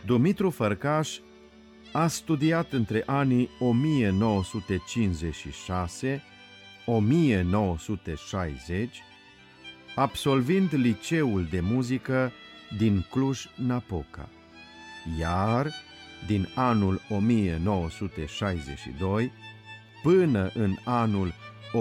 Dumitru Fărcaș a studiat între anii 1956-1960, absolvind liceul de muzică din Cluj-Napoca, iar din anul 1962 până în anul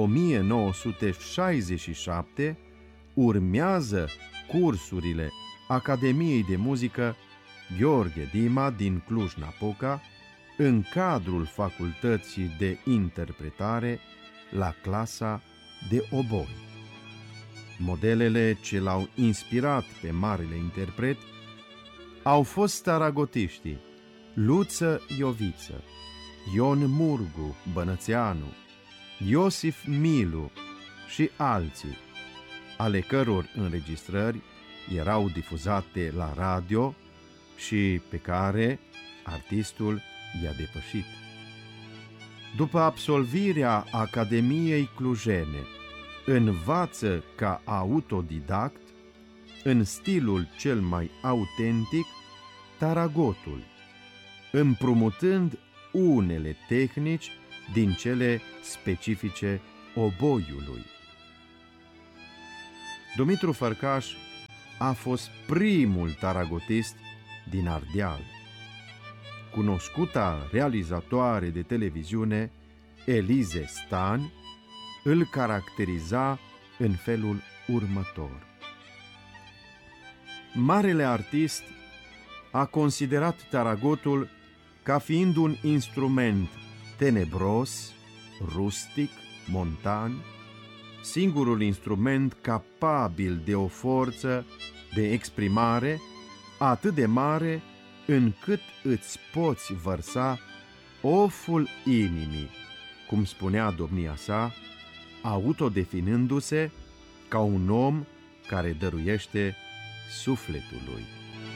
1967 urmează cursurile Academiei de Muzică Gheorghe Dima din Cluj-Napoca în cadrul Facultății de Interpretare la clasa de oboi. Modelele ce l-au inspirat pe marele interpret au fost staragotiștii Luță Ioviță, Ion Murgu Bănățeanu, Iosif Milu și alții, ale căror înregistrări erau difuzate la radio și pe care artistul i-a depășit. După absolvirea Academiei Clujene, învață ca autodidact, în stilul cel mai autentic, taragotul, împrumutând unele tehnici din cele specifice oboiului. Dumitru Fărcaș a fost primul taragotist din Ardeal. Cunoscuta realizatoare de televiziune Elize Stan îl caracteriza în felul următor. Marele artist a considerat taragotul ca fiind un instrument tenebros, rustic, montan, singurul instrument capabil de o forță de exprimare atât de mare încât îți poți vărsa oful inimii, cum spunea domnia sa, autodefinându-se ca un om care dăruiește sufletul lui.